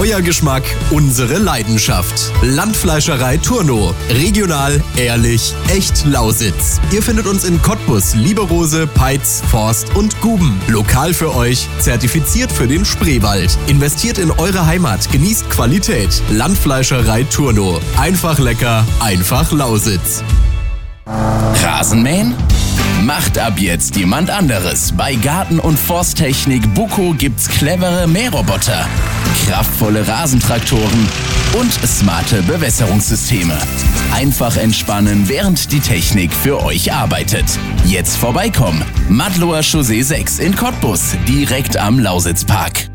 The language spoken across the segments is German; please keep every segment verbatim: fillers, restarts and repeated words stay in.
Euer Geschmack, unsere Leidenschaft. Landfleischerei Turno. Regional, ehrlich, echt Lausitz. Ihr findet uns in Cottbus, Lieberose, Peitz, Forst und Guben. Lokal für euch, zertifiziert für den Spreewald. Investiert in eure Heimat, genießt Qualität. Landfleischerei Turno. Einfach lecker, einfach Lausitz. Rasenmähen? Macht ab jetzt jemand anderes. Bei Garten- und Forsttechnik Buko gibt's clevere Mähroboter, kraftvolle Rasentraktoren und smarte Bewässerungssysteme. Einfach entspannen, während die Technik für euch arbeitet. Jetzt vorbeikommen. Madloer Chaussee sechs in Cottbus, direkt am Lausitzpark.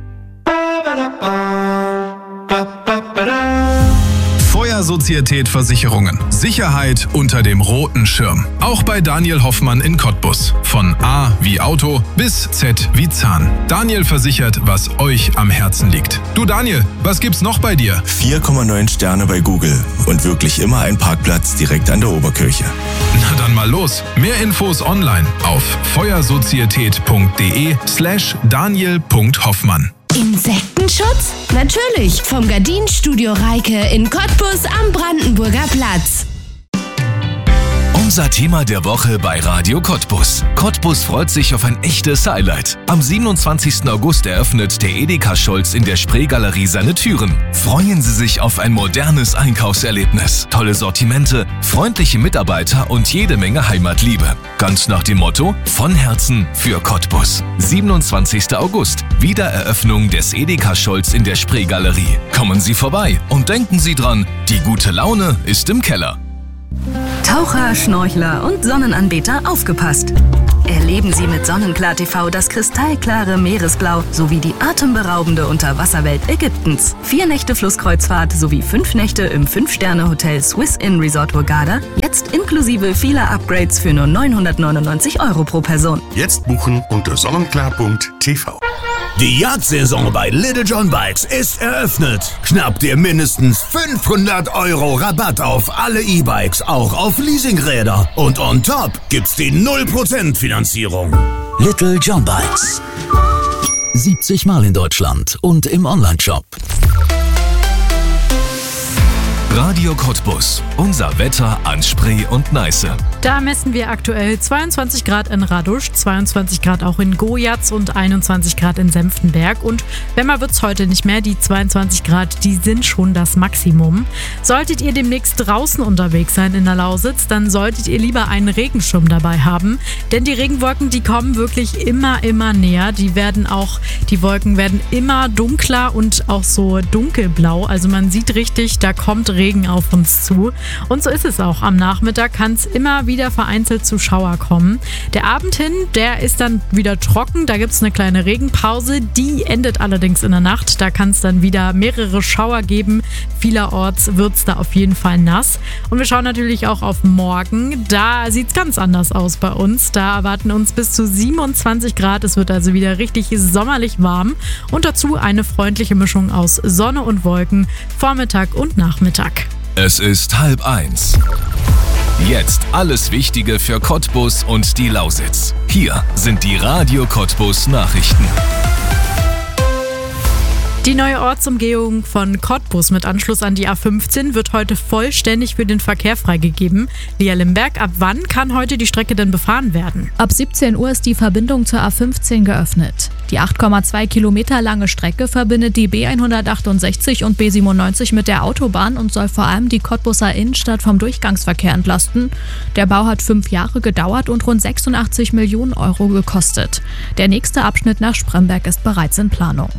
Feuersozietät Versicherungen. Sicherheit unter dem roten Schirm. Auch bei Daniel Hoffmann in Cottbus. Von A wie Auto bis Z wie Zahn. Daniel versichert, was euch am Herzen liegt. Du Daniel, was gibt's noch bei dir? vier Komma neun Sterne bei Google und wirklich immer ein Parkplatz direkt an der Oberkirche. Na dann mal los. Mehr Infos online auf feuersozietät.de slash daniel.hoffmann. Insektenschutz? Natürlich, vom Gardinenstudio Reike in Cottbus am Brandenburger Platz. Unser Thema der Woche bei Radio Cottbus. Cottbus freut sich auf ein echtes Highlight. Am siebenundzwanzigsten August eröffnet der Edeka Scholz in der Spreegalerie seine Türen. Freuen Sie sich auf ein modernes Einkaufserlebnis, tolle Sortimente, freundliche Mitarbeiter und jede Menge Heimatliebe. Ganz nach dem Motto: von Herzen für Cottbus. siebenundzwanzigsten August, Wiedereröffnung des Edeka Scholz in der Spreegalerie. Kommen Sie vorbei und denken Sie dran, die gute Laune ist im Keller. Taucher, Schnorchler und Sonnenanbeter, aufgepasst! Erleben Sie mit Sonnenklar T V das kristallklare Meeresblau sowie die atemberaubende Unterwasserwelt Ägyptens. Vier Nächte Flusskreuzfahrt sowie fünf Nächte im fünf-Sterne-Hotel Swiss Inn Resort Hurghada, jetzt inklusive vieler Upgrades für nur neunhundertneunundneunzig Euro pro Person. Jetzt buchen unter sonnenklar punkt t v. Die Jagdsaison bei Little John Bikes ist eröffnet. Schnapp dir mindestens fünfhundert Euro Rabatt auf alle E-Bikes, auch auf Leasingräder. Und on top gibt's die null Prozent Finanzierung. Little John Bikes. siebzig Mal in Deutschland und im Onlineshop. Radio Cottbus. Unser Wetter an Spree und Neiße. Da messen wir aktuell zweiundzwanzig Grad in Radusch, zweiundzwanzig Grad auch in Gojatz und einundzwanzig Grad in Senftenberg. Und wärmer wird's heute nicht mehr. Die zweiundzwanzig Grad, die sind schon das Maximum. Solltet ihr demnächst draußen unterwegs sein in der Lausitz, dann solltet ihr lieber einen Regenschirm dabei haben. Denn die Regenwolken, die kommen wirklich immer, immer näher. Die werden auch, die Wolken werden immer dunkler und auch so dunkelblau. Also man sieht richtig, da kommt Regen auf uns zu. Und so ist es auch. Am Nachmittag kann es immer wieder vereinzelt zu Schauer kommen. Der Abend hin, der ist dann wieder trocken. Da gibt es eine kleine Regenpause. Die endet allerdings in der Nacht. Da kann es dann wieder mehrere Schauer geben. Vielerorts wird es da auf jeden Fall nass. Und wir schauen natürlich auch auf morgen. Da sieht es ganz anders aus bei uns. Da erwarten uns bis zu siebenundzwanzig Grad. Es wird also wieder richtig sommerlich warm. Und dazu eine freundliche Mischung aus Sonne und Wolken, Vormittag und Nachmittag. Es ist halb eins. Jetzt alles Wichtige für Cottbus und die Lausitz. Hier sind die Radio Cottbus Nachrichten. Die neue Ortsumgehung von Cottbus mit Anschluss an die A fünfzehn wird heute vollständig für den Verkehr freigegeben. Lia Limberg, ab wann kann heute die Strecke denn befahren werden? Ab siebzehn Uhr ist die Verbindung zur A fünfzehn geöffnet. Die acht Komma zwei Kilometer lange Strecke verbindet die B hundertachtundsechzig und B siebenundneunzig mit der Autobahn und soll vor allem die Cottbuser Innenstadt vom Durchgangsverkehr entlasten. Der Bau hat fünf Jahre gedauert und rund sechsundachtzig Millionen Euro gekostet. Der nächste Abschnitt nach Spremberg ist bereits in Planung.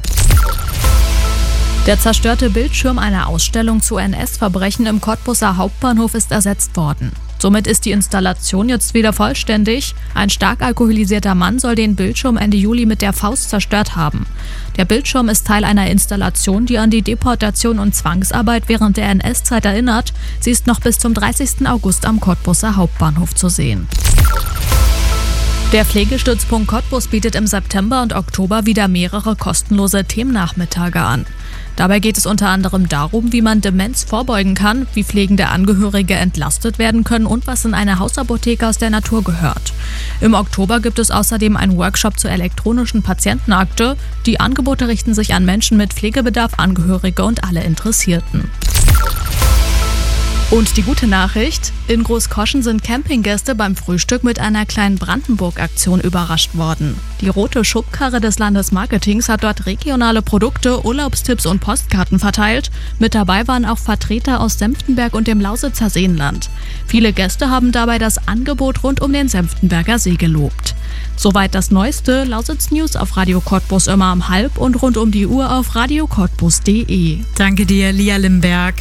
Der zerstörte Bildschirm einer Ausstellung zu N S-Verbrechen im Cottbuser Hauptbahnhof ist ersetzt worden. Somit ist die Installation jetzt wieder vollständig. Ein stark alkoholisierter Mann soll den Bildschirm Ende Juli mit der Faust zerstört haben. Der Bildschirm ist Teil einer Installation, die an die Deportation und Zwangsarbeit während der N S-Zeit erinnert. Sie ist noch bis zum dreißigsten August am Cottbuser Hauptbahnhof zu sehen. Der Pflegestützpunkt Cottbus bietet im September und Oktober wieder mehrere kostenlose Themennachmittage an. Dabei geht es unter anderem darum, wie man Demenz vorbeugen kann, wie pflegende Angehörige entlastet werden können und was in eine Hausapotheke aus der Natur gehört. Im Oktober gibt es außerdem einen Workshop zur elektronischen Patientenakte. Die Angebote richten sich an Menschen mit Pflegebedarf, Angehörige und alle Interessierten. Und die gute Nachricht: In Großkoschen sind Campinggäste beim Frühstück mit einer kleinen Brandenburg-Aktion überrascht worden. Die rote Schubkarre des Landesmarketings hat dort regionale Produkte, Urlaubstipps und Postkarten verteilt. Mit dabei waren auch Vertreter aus Senftenberg und dem Lausitzer Seenland. Viele Gäste haben dabei das Angebot rund um den Senftenberger See gelobt. Soweit das neueste Lausitz-News auf Radio Cottbus immer um halb und rund um die Uhr auf radio cottbus punkt de. Danke dir, Lia Limberg.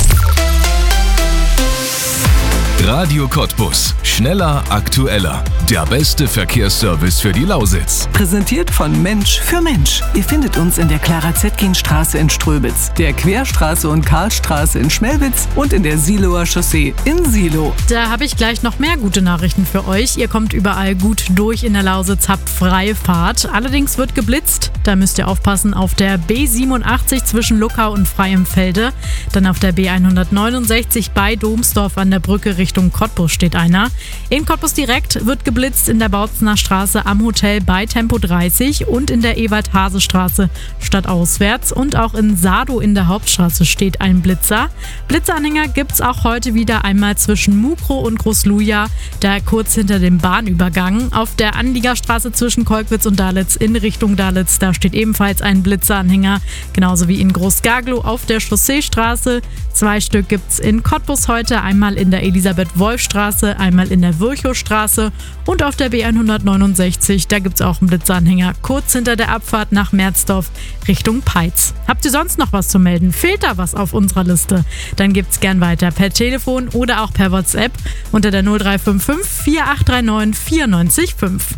Radio Cottbus. Schneller, aktueller. Der beste Verkehrsservice für die Lausitz. Präsentiert von Mensch für Mensch. Ihr findet uns in der Clara-Zetkin-Straße in Ströbitz, der Querstraße und Karlstraße in Schmelwitz und in der Siloer Chaussee in Silo. Da habe ich gleich noch mehr gute Nachrichten für euch. Ihr kommt überall gut durch in der Lausitz, habt freie Fahrt. Allerdings wird geblitzt. Da müsst ihr aufpassen auf der B siebenundachtzig zwischen Luckau und Freienfelde. Dann auf der B hundertneunundsechzig bei Domsdorf an der Brücke Richtung Cottbus steht einer. In Cottbus direkt wird geblitzt in der Bautzener Straße am Hotel bei Tempo dreißig und in der Ewald-Hase-Straße stadtauswärts. Und auch in Sado in der Hauptstraße steht ein Blitzer. Blitzanhänger gibt es auch heute wieder einmal zwischen Mukro und Großluja, da kurz hinter dem Bahnübergang. Auf der Anliegerstraße zwischen Kolkwitz und Dalitz in Richtung Dalitz, da steht ebenfalls ein Blitzeranhänger. Genauso wie in Groß-Gaglow auf der Chausseestraße. Zwei Stück gibt es in Cottbus heute, einmal in der Elisabeth-Wolf-Straße, einmal in der Virchow-Straße und auf der B hundertneunundsechzig, da gibt es auch einen Blitzeranhänger kurz hinter der Abfahrt nach Merzdorf Richtung Peitz. Habt ihr sonst noch was zu melden? Fehlt da was auf unserer Liste? Dann gibt's gern weiter per Telefon oder auch per WhatsApp unter der null drei fünf fünf vier acht drei neun vier neun fünf.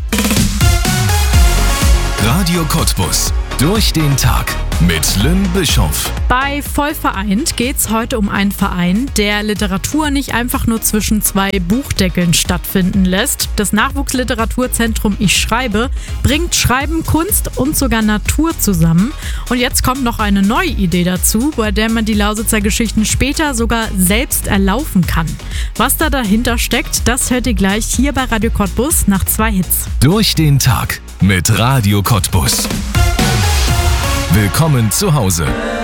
Radio Cottbus. Durch den Tag mit Lynn Bischoff. Bei Voll vereint geht's heute um einen Verein, der Literatur nicht einfach nur zwischen zwei Buchdeckeln stattfinden lässt. Das Nachwuchsliteraturzentrum Ich Schreibe bringt Schreiben, Kunst und sogar Natur zusammen. Und jetzt kommt noch eine neue Idee dazu, bei der man die Lausitzer Geschichten später sogar selbst erlaufen kann. Was da dahinter steckt, das hört ihr gleich hier bei Radio Cottbus nach zwei Hits. Durch den Tag mit Radio Cottbus. Willkommen zu Hause.